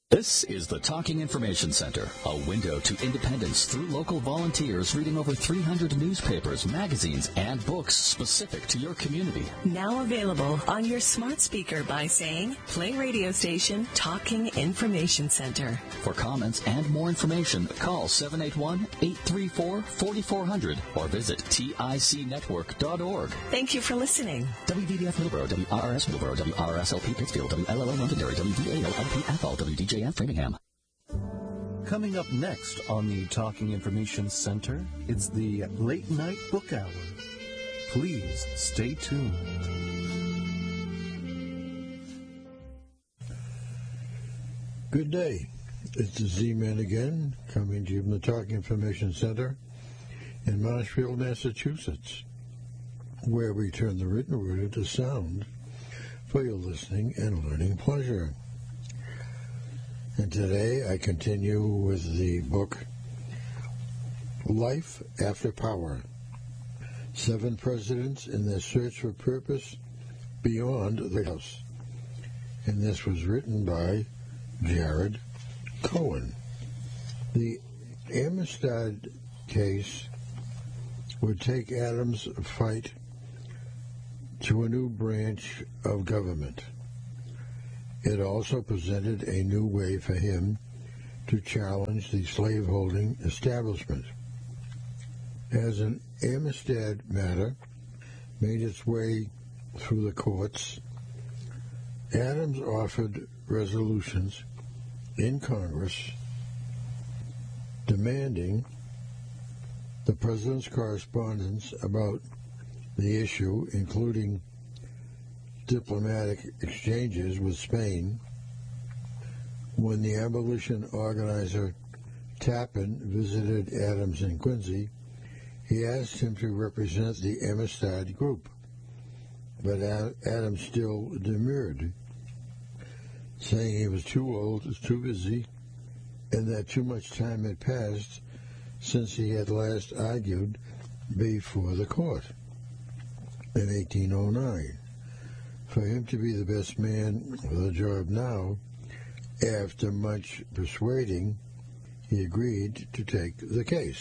This is the Talking Information Center, a window to independence through local volunteers reading over 300 newspapers, magazines, and books specific to your community. Now available on your smart speaker by saying, play radio station Talking Information Center. For comments and more information, call 781-834-4400 or visit ticnetwork.org. Thank you for listening. WVBF Middleborough, WRRS Middleborough, WRSLP Pittsfield, WLLO Londonderry, WVALP Athol, WDJF Framingham. Coming up next on the Talking Information Center, it's the Late Night Book Hour. Please stay tuned. Good day. It's the Z-Man again, coming to you from the Talking Information Center in Marshfield, Massachusetts, where we turn the written word into sound for your listening and learning pleasure. And today I continue with the book Life After Power, 7 Presidents in Their Search for Purpose Beyond the House. And this was written by Jared Cohen. The Amistad case would take Adams' fight to a new branch of government. It also presented a new way for him to challenge the slaveholding establishment. As an Amistad matter made its way through the courts, Adams offered resolutions in Congress demanding the president's correspondence about the issue, including diplomatic exchanges with Spain. When the abolition organizer Tappan visited Adams in Quincy, he asked him to represent the Amistad group, but Adams still demurred, saying he was too old, too busy, and that too much time had passed since he had last argued before the court in 1809. For him to be the best man for the job now, after much persuading, he agreed to take the case.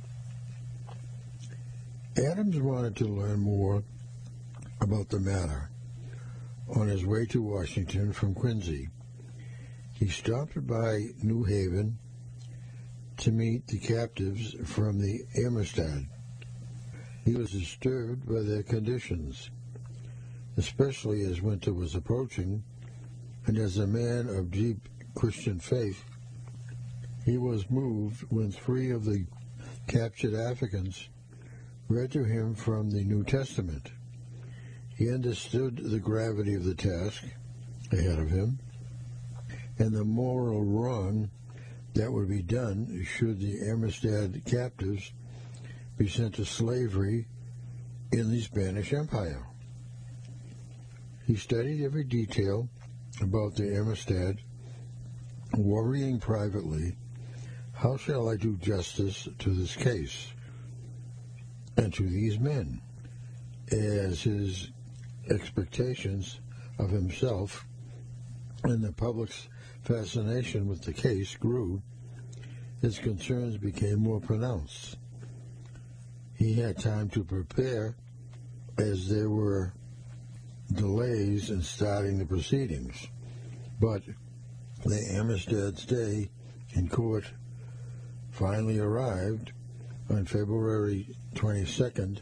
Adams wanted to learn more about the matter. On his way to Washington from Quincy, he stopped by New Haven to meet the captives from the Amistad. He was disturbed by their conditions, especially as winter was approaching, and as a man of deep Christian faith, he was moved when 3 of the captured Africans read to him from the New Testament. He understood the gravity of the task ahead of him and the moral wrong that would be done should the Amistad captives be sent to slavery in the Spanish Empire. He studied every detail about the Amistad, worrying privately, how shall I do justice to this case and to these men, as his expectations of himself and the public's fascination with the case grew, his concerns became more pronounced. He had time to prepare, as there were delays in starting the proceedings, but the Amistad's day in court finally arrived on February 22nd,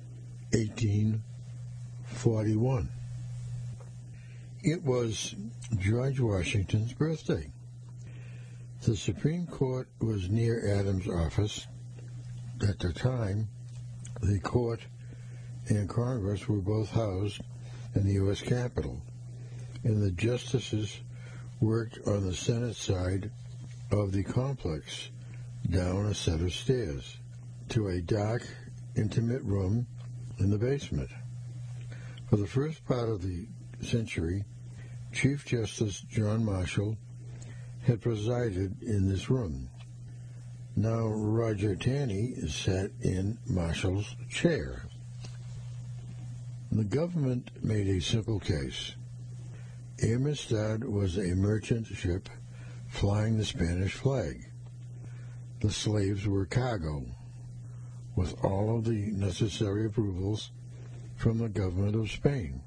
1841. It was George Washington's birthday. The Supreme Court was near Adams' office. At the time, the court and Congress were both housed in the U.S. Capitol, and the justices worked on the Senate side of the complex down a set of stairs to a dark, intimate room in the basement. For the first part of the century, Chief Justice John Marshall had presided in this room. Now Roger Taney sat in Marshall's chair. The government made a simple case. Amistad was a merchant ship flying the Spanish flag. The slaves were cargo, with all of the necessary approvals from the government of Spain.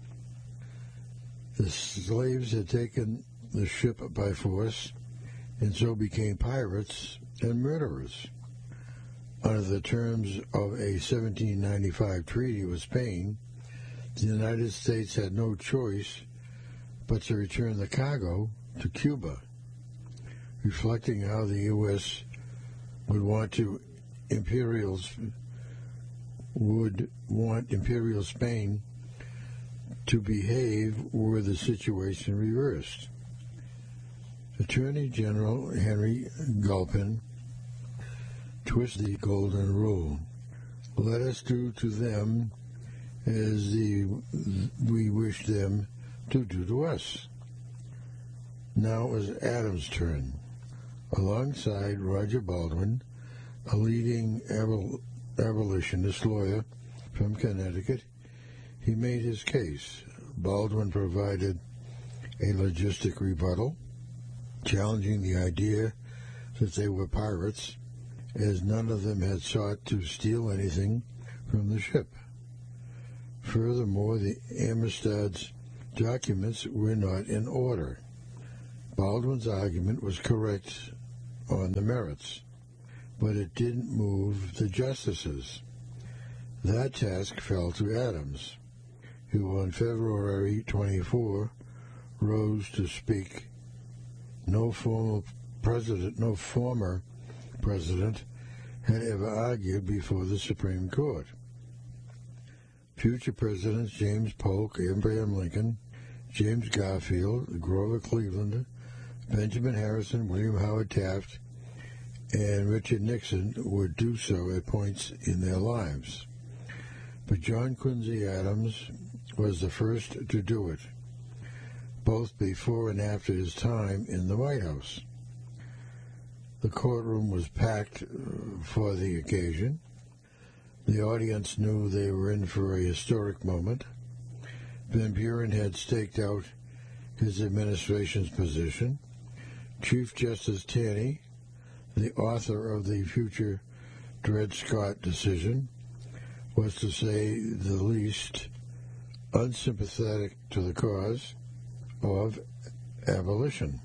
The slaves had taken the ship by force and so became pirates and murderers. Under the terms of a 1795 treaty with Spain, the United States had no choice but to return the cargo to Cuba, reflecting how the U.S. would want Imperial Spain to behave were the situation reversed. Attorney General Henry Gulpin twisted the golden rule. Let us do to them as we wish them to do to us. Now it was Adams' turn. Alongside Roger Baldwin, a leading abolitionist lawyer from Connecticut, he made his case. Baldwin provided a logistic rebuttal, challenging the idea that they were pirates, as none of them had sought to steal anything from the ship. Furthermore, the Amistad's documents were not in order. Baldwin's argument was correct on the merits, but it didn't move the justices. That task fell to Adams, who on February 24 rose to speak. No former president had ever argued before the Supreme Court. Future presidents James Polk, Abraham Lincoln, James Garfield, Grover Cleveland, Benjamin Harrison, William Howard Taft, and Richard Nixon would do so at points in their lives. But John Quincy Adams was the first to do it, both before and after his time in the White House. The courtroom was packed for the occasion. The audience knew they were in for a historic moment. Van Buren had staked out his administration's position. Chief Justice Taney, the author of the future Dred Scott decision, was, to say the least, unsympathetic to the cause of abolition.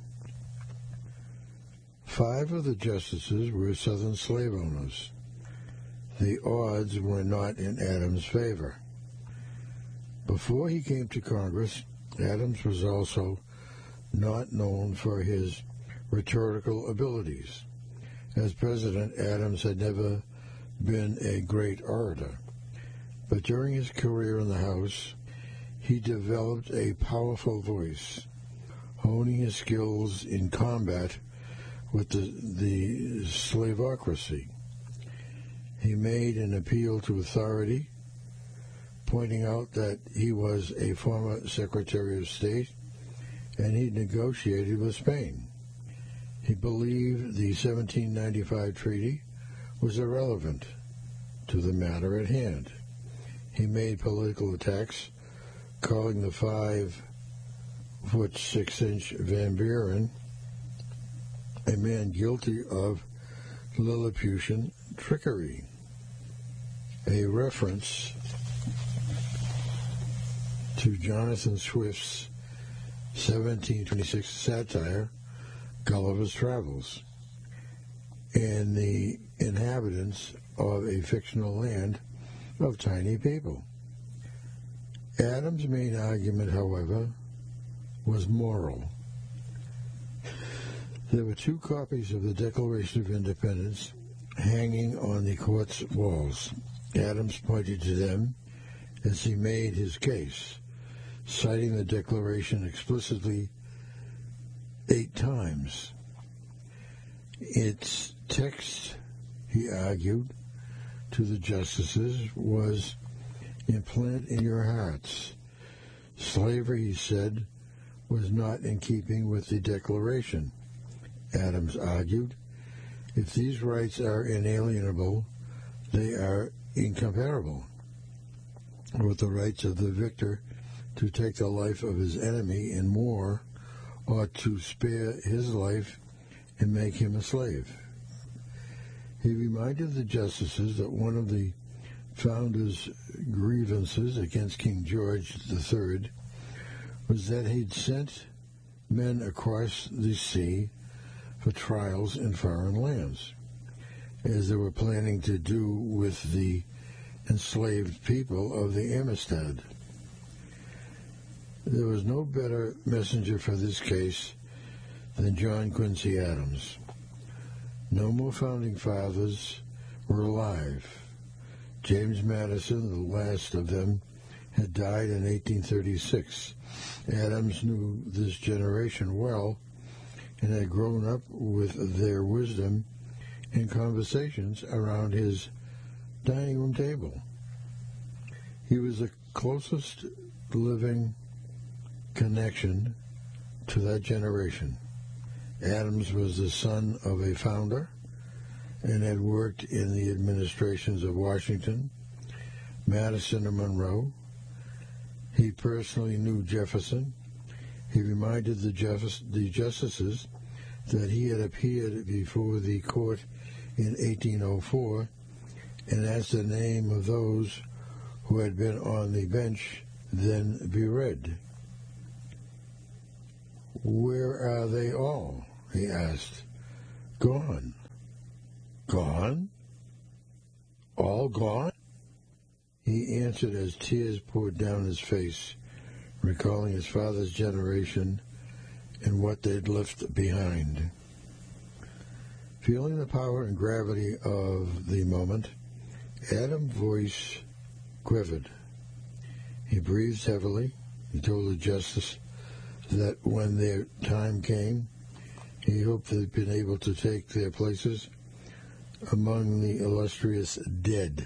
5 of the justices were Southern slave owners. The odds were not in Adams' favor. Before he came to Congress, Adams was also not known for his rhetorical abilities. As president, Adams had never been a great orator, but during his career in the House, he developed a powerful voice, honing his skills in combat with the slavocracy. He made an appeal to authority, pointing out that he was a former Secretary of State and he negotiated with Spain. He believed the 1795 treaty was irrelevant to the matter at hand. He made political attacks, calling the 5-foot 6-inch Van Buren a man guilty of Lilliputian trickery, a reference to Jonathan Swift's 1726 satire, Gulliver's Travels, and the inhabitants of a fictional land of tiny people. Adams' main argument, however, was moral. There were 2 copies of the Declaration of Independence hanging on the court's walls. Adams pointed to them as he made his case, citing the Declaration explicitly 8 times. Its text, he argued to the justices, was implanted in your hearts. Slavery, he said, was not in keeping with the Declaration. Adams argued, if these rights are inalienable, they are incomparable with the rights of the victor to take the life of his enemy in war ought to spare his life and make him a slave. He reminded the justices that one of the founders' grievances against King George III was that he'd sent men across the sea for trials in foreign lands, as they were planning to do with the enslaved people of the Amistad. There was no better messenger for this case than John Quincy Adams. No more founding fathers were alive. James Madison, the last of them, had died in 1836. Adams knew this generation well and had grown up with their wisdom in conversations around his dining room table. He was the closest living connection to that generation. Adams was the son of a founder and had worked in the administrations of Washington, Madison, and Monroe. He personally knew Jefferson. He reminded the justices that he had appeared before the court in 1804 and asked the name of those who had been on the bench then be read. "Where are they all?" he asked. "Gone." "Gone? All gone?" He answered as tears poured down his face, recalling his father's generation and what they'd left behind. Feeling the power and gravity of the moment, Adam's voice quivered. He breathed heavily. He told the justice that when their time came, he hoped they'd been able to take their places among the illustrious dead.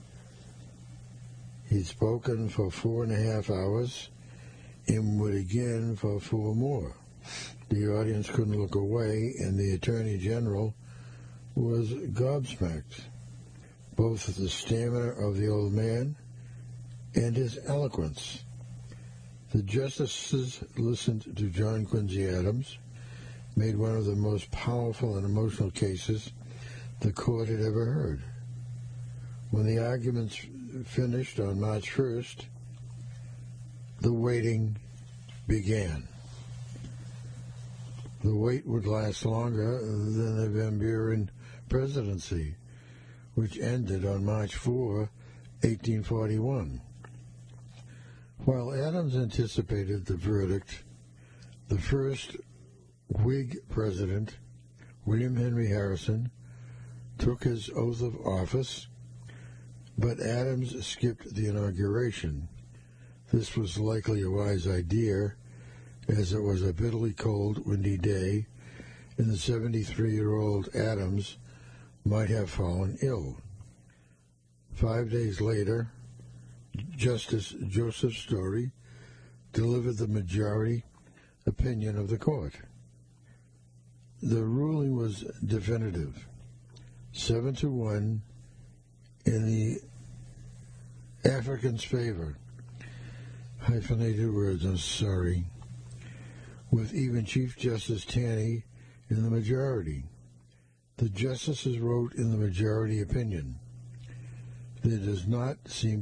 He'd spoken for 4.5 hours and would again for 4 more. The audience couldn't look away, and the Attorney General was gobsmacked, both at the stamina of the old man and his eloquence. The justices listened to John Quincy Adams, made one of the most powerful and emotional cases the court had ever heard. When the arguments finished on March 1st, the waiting began. The wait would last longer than the Van Buren presidency, which ended on March 4, 1841. While Adams anticipated the verdict, the first Whig president, William Henry Harrison, took his oath of office, but Adams skipped the inauguration. This was likely a wise idea, as it was a bitterly cold, windy day, and the 73-year-old Adams might have fallen ill. 5 days later, Justice Joseph Story delivered the majority opinion of the court. The ruling was definitive, 7-1 in the Africans' favor. Hyphenated words, I'm sorry. With even Chief Justice Taney in the majority. The justices wrote in the majority opinion, "There does not seem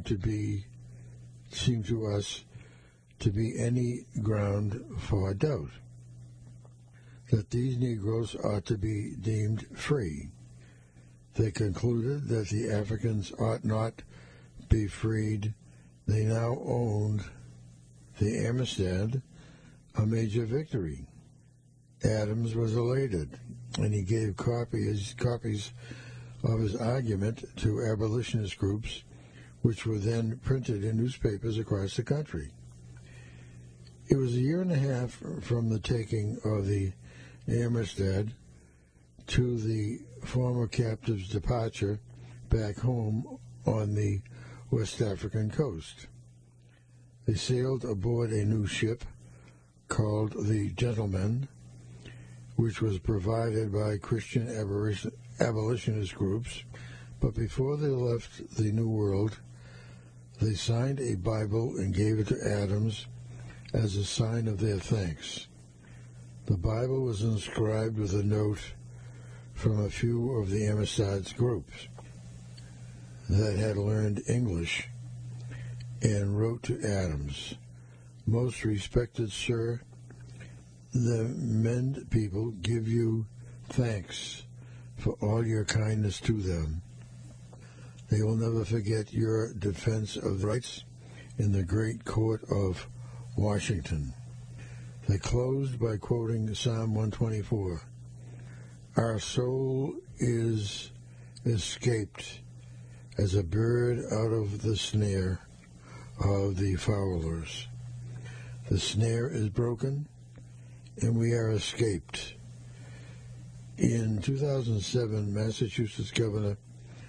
to us to be any ground for doubt that these Negroes ought to be deemed free." They concluded that the Africans ought not be freed. They now owned the Amistad, a major victory. Adams was elated, and he gave copies of his argument to abolitionist groups, which were then printed in newspapers across the country. It was a year and a half from the taking of the Amistad to the former captives' departure back home on the West African coast. They sailed aboard a new ship called the Gentleman, which was provided by Christian abolitionist groups, but before they left the New World, they signed a Bible and gave it to Adams as a sign of their thanks. The Bible was inscribed with a note from a few of the Amistad's groups that had learned English and wrote to Adams, "Most respected sir, the Mend people give you thanks for all your kindness to them. They will never forget your defense of rights in the great court of Washington." They closed by quoting Psalm 124. "Our soul is escaped as a bird out of the snare of the fowlers. The snare is broken, and we are escaped." In 2007, Massachusetts Governor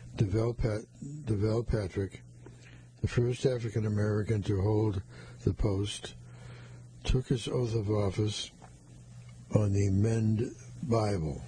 DeVal Patrick, the first African-American to hold the post, took his oath of office on the Mend Bible.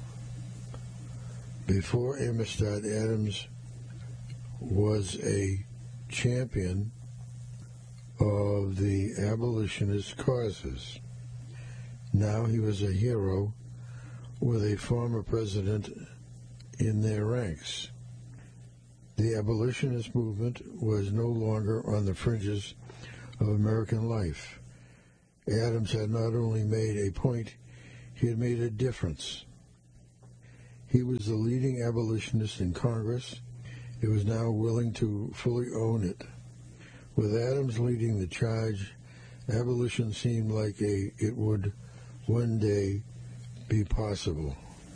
Before Amistad, Adams was a champion of the abolitionist causes. Now he was a hero with a former president in their ranks. The abolitionist movement was no longer on the fringes of American life. Adams had not only made a point, he had made a difference. He was the leading abolitionist in Congress. He was now willing to fully own it. With Adams leading the charge, abolition seemed like it would one day be possible.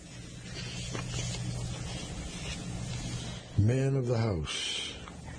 Man of the House.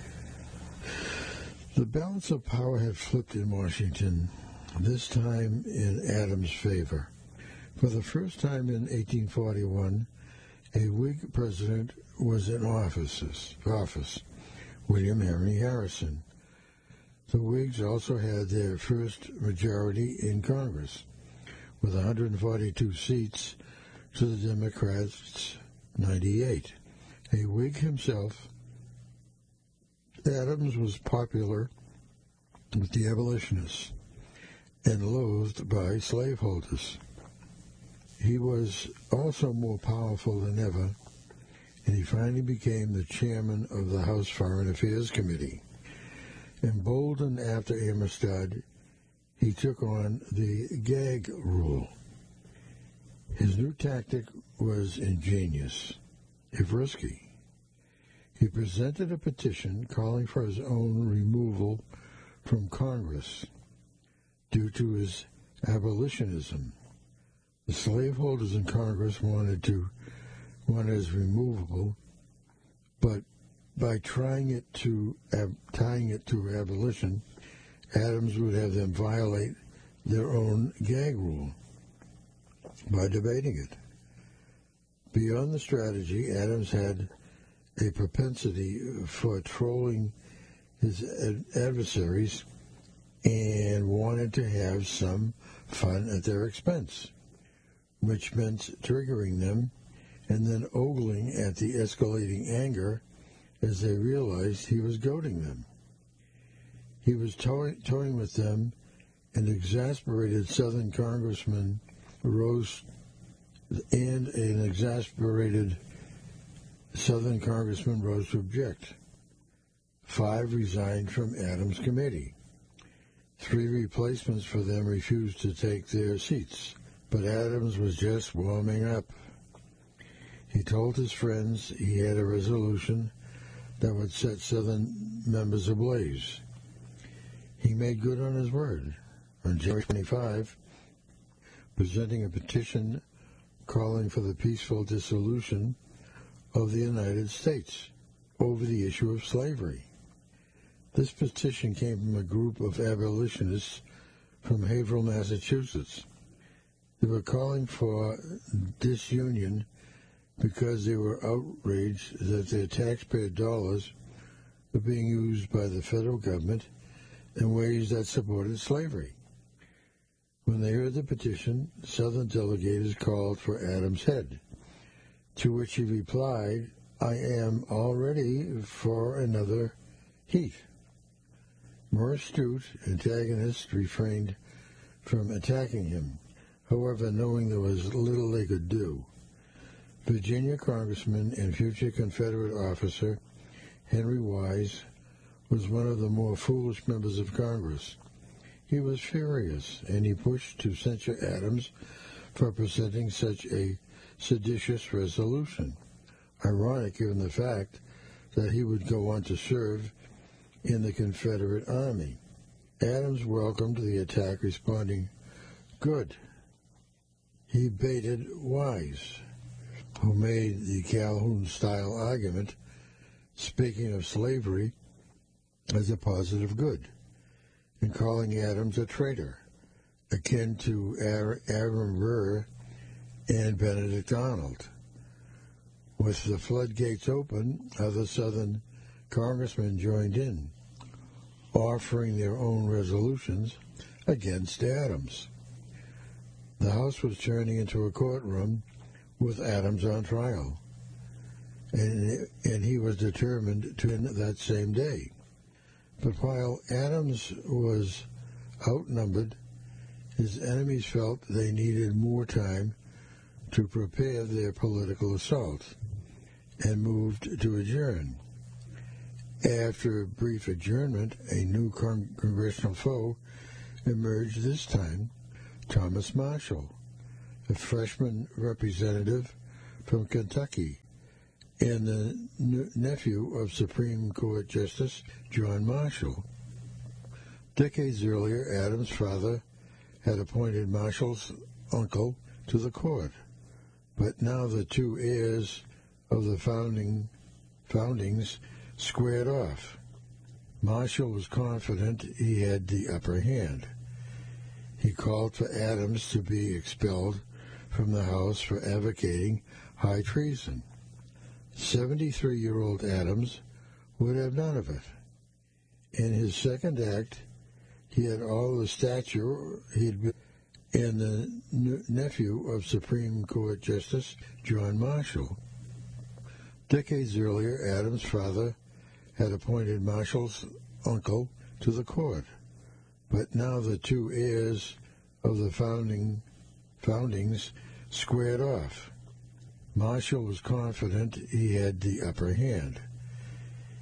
The balance of power had flipped in Washington, this time in Adams' favor. For the first time in 1841, a Whig president was in office, William Henry Harrison. The Whigs also had their first majority in Congress, with 142 seats to the Democrats' 98. A Whig himself, Adams was popular with the abolitionists and loathed by slaveholders. He was also more powerful than ever, and he finally became the chairman of the House Foreign Affairs Committee. Emboldened after Amistad, he took on the gag rule. His new tactic was ingenious, if risky. He presented a petition calling for his own removal from Congress due to his abolitionism. The slaveholders in Congress wanted his removable, but by tying it to abolition, Adams would have them violate their own gag rule by debating it. Beyond the strategy, Adams had a propensity for trolling his adversaries and wanted to have some fun at their expense, which meant triggering them and then ogling at the escalating anger as they realized he was goading them. He was toying with them, and exasperated Southern Congressman rose to object. 5 resigned from Adams' committee. 3 replacements for them refused to take their seats, but Adams was just warming up. He told his friends he had a resolution that would set Southern members ablaze. He made good on his word. On January 25, presenting a petition calling for the peaceful dissolution of the United States over the issue of slavery. This petition came from a group of abolitionists from Haverhill, Massachusetts. They were calling for disunion because they were outraged that their taxpayer dollars were being used by the federal government in ways that supported slavery. When they heard the petition, Southern delegators called for Adams' head, to which he replied, "I am all ready for another heat." More astute antagonists refrained from attacking him. however, knowing there was little they could do. Virginia Congressman and future Confederate officer Henry Wise was one of the more foolish members of Congress. He was furious, and he pushed to censure Adams for presenting such a seditious resolution. Ironic given the fact that he would go on to serve in the Confederate Army. Adams welcomed the attack, responding, "Good." He baited Wise, who made the Calhoun-style argument, speaking of slavery as a positive good, and calling Adams a traitor, akin to Aaron Burr and Benedict Arnold. With the floodgates open, other Southern congressmen joined in, offering their own resolutions against Adams. The House was turning into a courtroom with Adams on trial, and he was determined to win that same day. But while Adams was outnumbered, his enemies felt they needed more time to prepare their political assault and moved to adjourn. After a brief adjournment, a new congressional foe emerged, this time Thomas Marshall, a freshman representative from Kentucky and the nephew of Supreme Court Justice John Marshall. Decades earlier, Adams' father had appointed Marshall's uncle to the court, but now the two heirs of the foundings squared off. Marshall was confident he had the upper hand. He called for Adams to be expelled from the House for advocating high treason. 73-year-old Adams would have none of it. In his second act, he had all the stature he'd been, and the nephew of Supreme Court Justice John Marshall. Decades earlier, Adams' father had appointed Marshall's uncle to the court, but now the two heirs of the foundings squared off. Marshall was confident he had the upper hand.